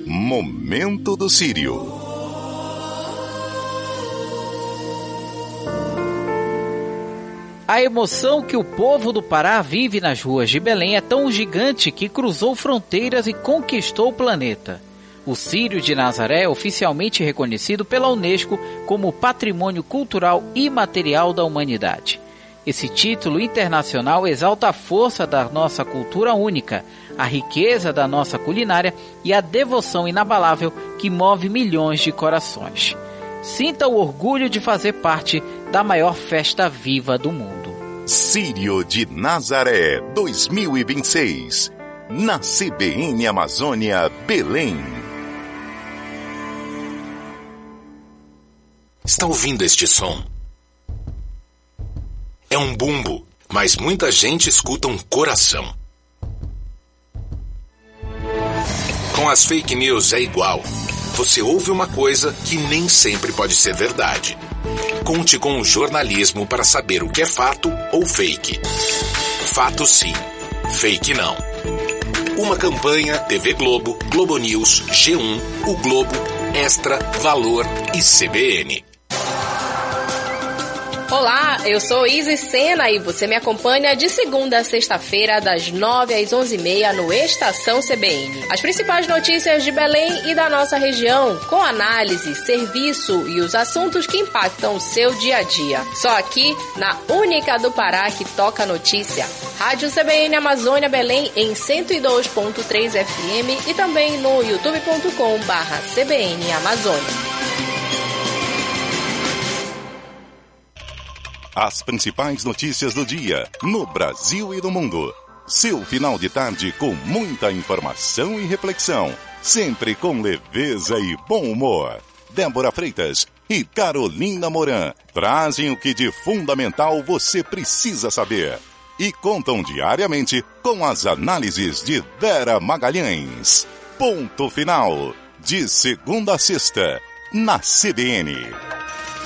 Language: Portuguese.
Momento do Sírio. A emoção que o povo do Pará vive nas ruas de Belém é tão gigante que cruzou fronteiras e conquistou o planeta. O Círio de Nazaré é oficialmente reconhecido pela Unesco como Patrimônio Cultural Imaterial da Humanidade. Esse título internacional exalta a força da nossa cultura única, a riqueza da nossa culinária e a devoção inabalável que move milhões de corações. Sinta o orgulho de fazer parte da maior festa viva do mundo. Círio de Nazaré 2026, na CBN Amazônia, Belém. Está ouvindo este som? É um bumbo, mas muita gente escuta um coração. Com as fake news é igual. Você ouve uma coisa que nem sempre pode ser verdade. Conte com o jornalismo para saber o que é fato ou fake. Fato sim, fake não. Uma campanha TV Globo, Globo News, G1, O Globo, Extra, Valor e CBN. Olá, eu sou Isis Sena e você me acompanha de segunda a sexta-feira, das 9 às 11h30 no Estação CBN. As principais notícias de Belém e da nossa região, com análise, serviço e os assuntos que impactam o seu dia a dia. Só aqui, na única do Pará que toca notícia. Rádio CBN Amazônia Belém em 102.3 FM e também no youtube.com/CBN Amazônia. As principais notícias do dia, no Brasil e no mundo. Seu final de tarde com muita informação e reflexão. Sempre com leveza e bom humor. Débora Freitas e Carolina Moran trazem o que de fundamental você precisa saber. E contam diariamente com as análises de Vera Magalhães. Ponto final. De segunda a sexta, na CBN.